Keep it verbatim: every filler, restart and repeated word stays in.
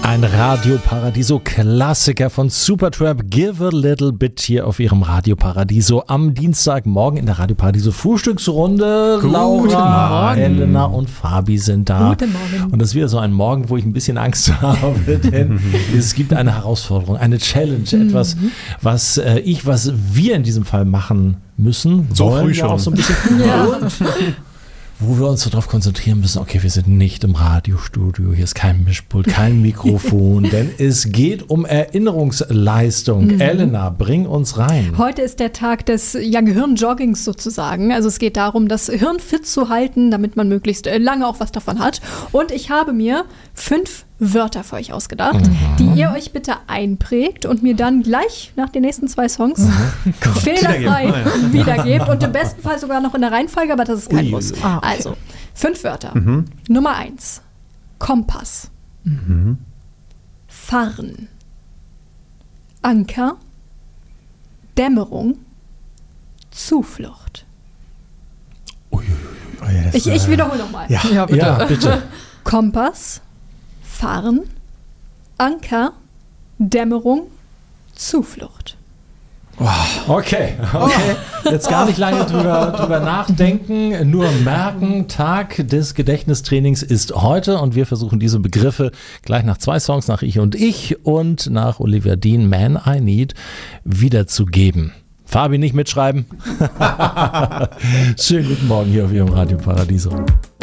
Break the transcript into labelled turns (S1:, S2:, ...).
S1: Ein Radio Paradiso Klassiker von Supertramp, Give a Little Bit hier auf ihrem Radio Paradiso am Dienstagmorgen in der Radio Paradiso Frühstücksrunde.
S2: Guten
S1: Laura,
S2: Morgen.
S1: Elena und Fabi sind da.
S2: Guten Morgen.
S1: Und das ist wieder so ein Morgen, wo ich ein bisschen Angst habe, denn es gibt eine Herausforderung, eine Challenge,
S2: Mhm.
S1: etwas, was äh, ich, was wir in diesem Fall machen müssen.
S2: So
S1: wollen
S2: früh
S1: ja
S2: schon.
S1: auch so ein bisschen.
S2: Ja.
S1: Und wo wir uns so darauf konzentrieren müssen, okay, wir sind nicht im Radiostudio, hier ist kein Mischpult, kein Mikrofon, denn es geht um Erinnerungsleistung.
S3: Mhm.
S1: Elena, bring uns rein.
S3: Heute ist der Tag des ja, Gehirnjoggings sozusagen. Also es geht darum, das Hirn fit zu halten, damit man möglichst äh, lange auch was davon hat. Und ich habe mir fünf Wörter für euch ausgedacht,
S1: Mhm.
S3: die ihr euch bitte einprägt und mir dann gleich nach den nächsten zwei Songs fehlerfrei
S2: wiedergeben.
S3: wiedergebt. Und im besten Fall sogar noch in der Reihenfolge, aber das ist kein
S2: Ui.
S3: Muss.
S2: Ah,
S3: okay. Also, fünf Wörter.
S2: Mhm.
S3: Nummer eins. Kompass.
S2: Mhm.
S3: Fahren. Anker. Dämmerung. Zuflucht.
S2: Oh ja, das,
S3: Ich, ich
S2: äh,
S3: wiederhole nochmal.
S2: Ja,
S1: Ja, bitte. Ja, bitte.
S3: Kompass, Fahren, Anker, Dämmerung, Zuflucht.
S1: Okay, okay. Jetzt gar nicht lange drüber, drüber nachdenken, nur merken, Tag des Gedächtnistrainings ist heute und wir versuchen diese Begriffe gleich nach zwei Songs, nach Ich und Ich und nach Olivia Dean, Man I Need, wiederzugeben. Fabi, nicht mitschreiben. Schönen guten Morgen hier auf Ihrem Radio Paradiso.